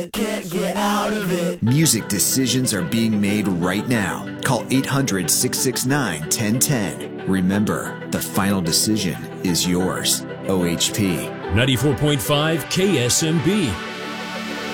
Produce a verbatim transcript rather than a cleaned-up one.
Can't get out of it. Music decisions are being made right now. Call eight hundred, six six nine, one zero one zero. Remember, the final decision is yours. O H P. ninety-four point five K S M B.